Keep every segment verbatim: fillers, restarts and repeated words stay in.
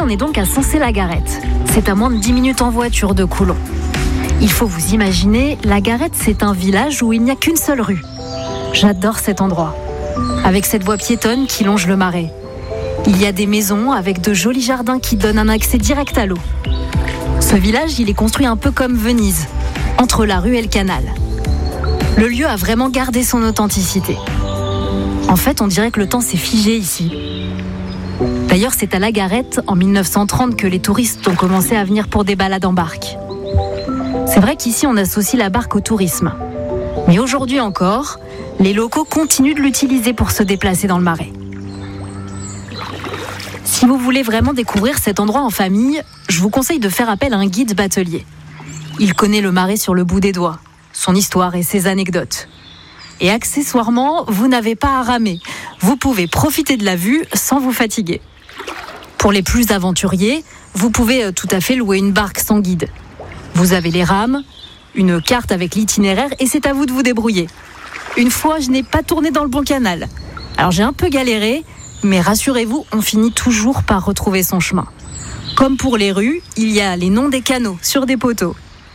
on est donc à Sancé-la-Garette. C'est à moins de dix minutes en voiture de Coulon. Il faut vous imaginer, la Garette, c'est un village où il n'y a qu'une seule rue. J'adore cet endroit, avec cette voie piétonne qui longe le marais. Il y a des maisons avec de jolis jardins qui donnent un accès direct à l'eau. Ce village, il est construit un peu comme Venise, entre la rue et le canal. Le lieu a vraiment gardé son authenticité. En fait, on dirait que le temps s'est figé ici. D'ailleurs, c'est à la Garette, en mille neuf cent trente, que les touristes ont commencé à venir pour des balades en barque. C'est vrai qu'ici, on associe la barque au tourisme. Mais aujourd'hui encore, les locaux continuent de l'utiliser pour se déplacer dans le marais. Si vous voulez vraiment découvrir cet endroit en famille, je vous conseille de faire appel à un guide batelier. Il connaît le marais sur le bout des doigts, son histoire et ses anecdotes. Et accessoirement, vous n'avez pas à ramer. Vous pouvez profiter de la vue sans vous fatiguer. Pour les plus aventuriers, vous pouvez tout à fait louer une barque sans guide. Vous avez les rames, une carte avec l'itinéraire et c'est à vous de vous débrouiller. Une fois, je n'ai pas tourné dans le bon canal. Alors j'ai un peu galéré, mais rassurez-vous, on finit toujours par retrouver son chemin. Comme pour les rues, il y a les noms des canaux sur des poteaux.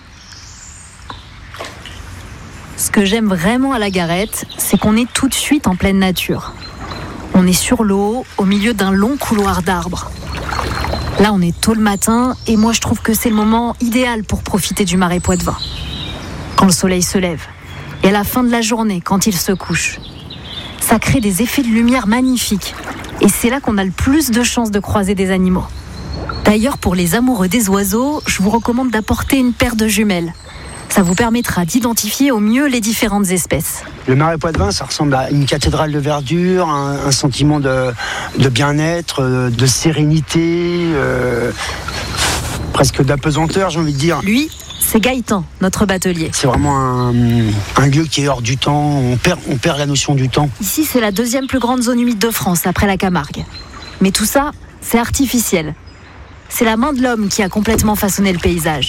Ce que j'aime vraiment à la Garette, c'est qu'on est tout de suite en pleine nature. On est sur l'eau, au milieu d'un long couloir d'arbres. Là, on est tôt le matin, et moi je trouve que c'est le moment idéal pour profiter du marais Poitevin. Quand le soleil se lève, et à la fin de la journée, quand il se couche. Ça crée des effets de lumière magnifiques, et c'est là qu'on a le plus de chances de croiser des animaux. D'ailleurs, pour les amoureux des oiseaux, je vous recommande d'apporter une paire de jumelles. Ça vous permettra d'identifier au mieux les différentes espèces. Le marais Poitevin, ça ressemble à une cathédrale de verdure, un, un sentiment de, de bien-être, de sérénité, euh, presque d'apesanteur, j'ai envie de dire. Lui, c'est Gaëtan, notre batelier. C'est vraiment un, un lieu qui est hors du temps, on perd, on perd la notion du temps. Ici, c'est la deuxième plus grande zone humide de France, après la Camargue. Mais tout ça, c'est artificiel. C'est la main de l'homme qui a complètement façonné le paysage.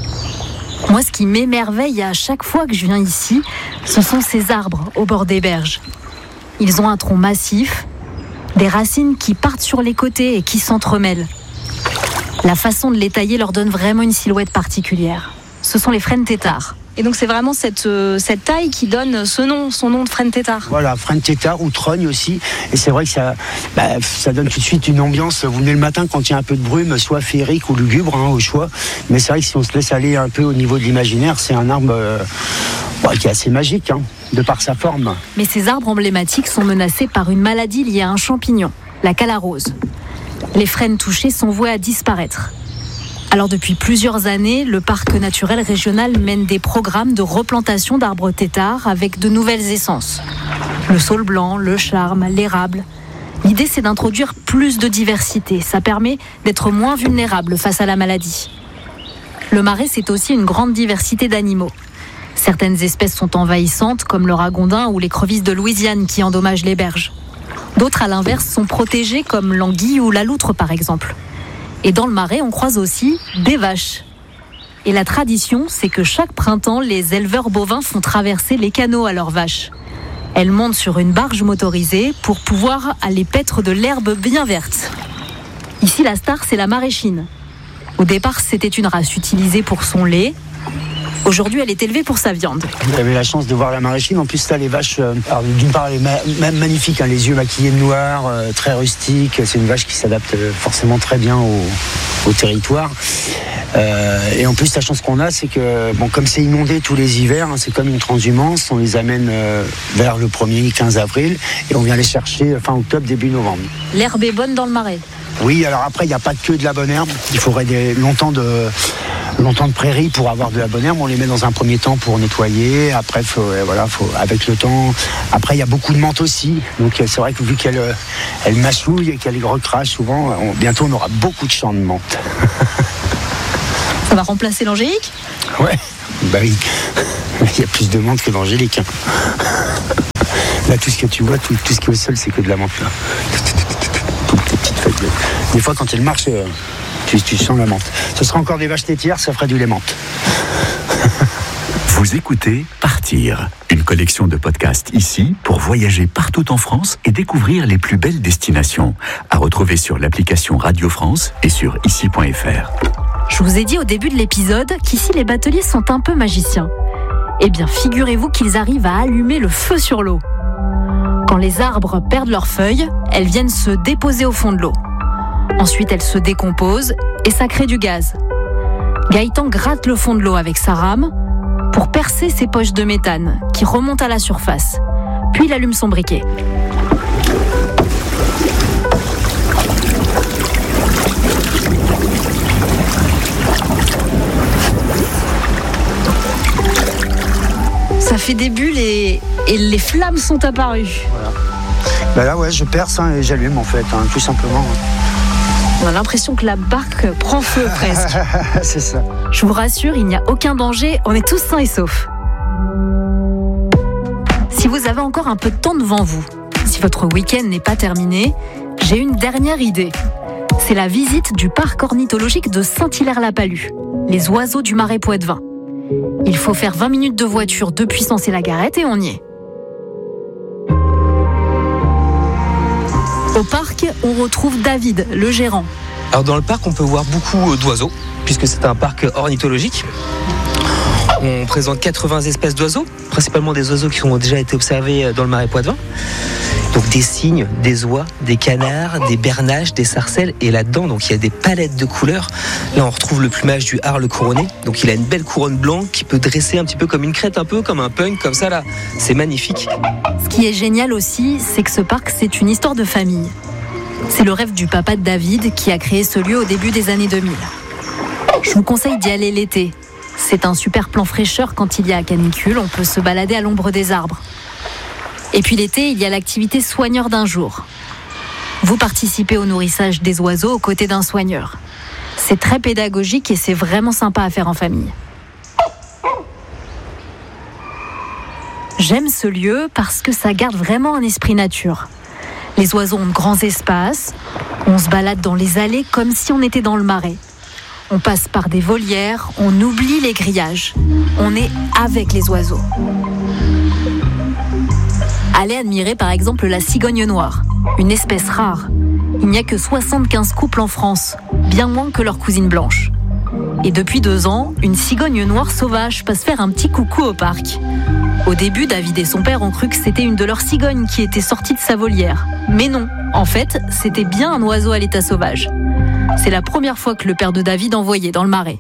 Moi, ce qui m'émerveille à chaque fois que je viens ici, ce sont ces arbres au bord des berges. Ils ont un tronc massif, des racines qui partent sur les côtés et qui s'entremêlent. La façon de les tailler leur donne vraiment une silhouette particulière. Ce sont les frênes têtards. Et donc c'est vraiment cette, euh, cette taille qui donne ce nom, son nom de frêne tétard. Voilà, frêne tétard ou trogne aussi. Et c'est vrai que ça, bah, ça donne tout de suite une ambiance. Vous venez le matin quand il y a un peu de brume, soit féerique ou lugubre, hein, au choix. Mais c'est vrai que si on se laisse aller un peu au niveau de l'imaginaire, c'est un arbre euh, bah, qui est assez magique, hein, de par sa forme. Mais ces arbres emblématiques sont menacés par une maladie liée à un champignon, la calarose. Les frênes touchées sont vouées à disparaître. Alors depuis plusieurs années, le parc naturel régional mène des programmes de replantation d'arbres têtards avec de nouvelles essences. Le saule blanc, le charme, l'érable. L'idée, c'est d'introduire plus de diversité. Ça permet d'être moins vulnérable face à la maladie. Le marais, c'est aussi une grande diversité d'animaux. Certaines espèces sont envahissantes, comme le ragondin ou les crevisses de Louisiane qui endommagent les berges. D'autres, à l'inverse, sont protégées, comme l'anguille ou la loutre, par exemple. Et dans le marais, on croise aussi des vaches. Et la tradition, c'est que chaque printemps, les éleveurs bovins font traverser les canaux à leurs vaches. Elles montent sur une barge motorisée pour pouvoir aller paître de l'herbe bien verte. Ici, la star, c'est la maraîchine. Au départ, c'était une race utilisée pour son lait. Aujourd'hui, elle est élevée pour sa viande. Vous avez la chance de voir la maraîchine. En plus, là, les vaches, euh, alors, d'une part, elle est ma- même magnifique, hein, les yeux maquillés de noir, euh, très rustique. C'est une vache qui s'adapte forcément très bien au, au territoire. Euh, et en plus, la chance qu'on a, c'est que, bon, comme c'est inondé tous les hivers, hein, c'est comme une transhumance. On les amène euh, vers le premier quinze avril et on vient les chercher fin octobre, début novembre. L'herbe est bonne dans le marais. Oui, alors après, il n'y a pas que de la bonne herbe. Il faudrait des, longtemps de... longtemps de prairie pour avoir de la bonne herbe. On les met dans un premier temps pour nettoyer. Après, faut, euh, voilà, faut, avec le temps. Après, il y a beaucoup de menthe aussi. Donc, c'est vrai que vu qu'elle elle mâchouille et qu'elle recrache souvent, on, bientôt, on aura beaucoup de champs de menthe. Ça va remplacer l'angélique ? Ouais, bah oui. Il y a plus de menthe que d'angélique. Hein. Là, tout ce que tu vois, tout, tout ce qui est au sol, c'est que de la menthe. Là. Toutes les petites feuilles. Des fois, quand elle marche, euh, tu, tu sens la menthe. Ce sera encore des vaches laitières, ça ferait du lait menthe. Vous écoutez Partage. partir. Une collection de podcasts ici pour voyager partout en France et découvrir les plus belles destinations. À retrouver sur l'application Radio France et sur ici point f r. Je vous ai dit au début de l'épisode qu'ici les bateliers sont un peu magiciens. Eh bien, figurez-vous qu'ils arrivent à allumer le feu sur l'eau. Quand les arbres perdent leurs feuilles, elles viennent se déposer au fond de l'eau. Ensuite, elles se décomposent et ça crée du gaz. Gaëtan gratte le fond de l'eau avec sa rame pour percer ses poches de méthane qui remontent à la surface. Puis il allume son briquet. Ça fait des bulles et, et les flammes sont apparues. Voilà. Bah là, ouais, je perce hein, et j'allume en fait, hein, tout simplement. On a l'impression que la barque prend feu presque. C'est ça. Je vous rassure, il n'y a aucun danger, on est tous sains et saufs. Si vous avez encore un peu de temps devant vous, si votre week-end n'est pas terminé, j'ai une dernière idée. C'est la visite du parc ornithologique de Saint-Hilaire-la-Palud, les oiseaux du Marais Poitevin. Il faut faire vingt minutes de voiture depuis Sensé-la-Garette et on y est. Au parc, on retrouve David, le gérant. Alors dans le parc, on peut voir beaucoup d'oiseaux, puisque c'est un parc ornithologique. On présente quatre-vingts espèces d'oiseaux, principalement des oiseaux qui ont déjà été observés dans le Marais Poitevin. Donc des cygnes, des oies, des canards, des bernaches, des sarcelles. Et là-dedans, donc, il y a des palettes de couleurs. Là, on retrouve le plumage du harle couronné. Donc il a une belle couronne blanche qui peut dresser un petit peu comme une crête, un peu comme un punk, comme ça là. C'est magnifique. Ce qui est génial aussi, c'est que ce parc, c'est une histoire de famille. C'est le rêve du papa de David qui a créé ce lieu au début des années deux mille. Je vous conseille d'y aller l'été. C'est un super plan fraîcheur quand il y a canicule, on peut se balader à l'ombre des arbres. Et puis l'été, il y a l'activité soigneur d'un jour. Vous participez au nourrissage des oiseaux aux côtés d'un soigneur. C'est très pédagogique et c'est vraiment sympa à faire en famille. J'aime ce lieu parce que ça garde vraiment un esprit nature. Les oiseaux ont de grands espaces, on se balade dans les allées comme si on était dans le marais. On passe par des volières, on oublie les grillages. On est avec les oiseaux. Allez admirer par exemple la cigogne noire, une espèce rare. Il n'y a que soixante-quinze couples en France, bien moins que leur cousine blanche. Et depuis deux ans, une cigogne noire sauvage passe faire un petit coucou au parc. Au début, David et son père ont cru que c'était une de leurs cigognes qui était sortie de sa volière. Mais non, en fait, c'était bien un oiseau à l'état sauvage. C'est la première fois que le père de David en voyait dans le Marais.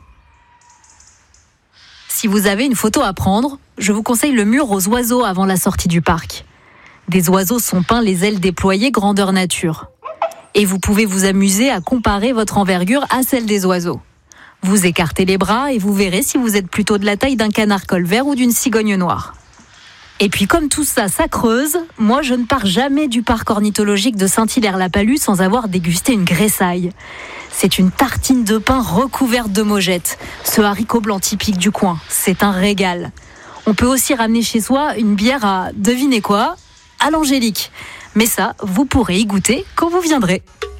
Si vous avez une photo à prendre, je vous conseille le mur aux oiseaux avant la sortie du parc. Des oiseaux sont peints les ailes déployées grandeur nature. Et vous pouvez vous amuser à comparer votre envergure à celle des oiseaux. Vous écartez les bras et vous verrez si vous êtes plutôt de la taille d'un canard colvert ou d'une cigogne noire. Et puis comme tout ça, ça creuse, moi je ne pars jamais du parc ornithologique de Saint-Hilaire-la-Palud sans avoir dégusté une gressaille. C'est une tartine de pain recouverte de mogettes, ce haricot blanc typique du coin. C'est un régal. On peut aussi ramener chez soi une bière à, devinez quoi, à l'angélique. Mais ça, vous pourrez y goûter quand vous viendrez.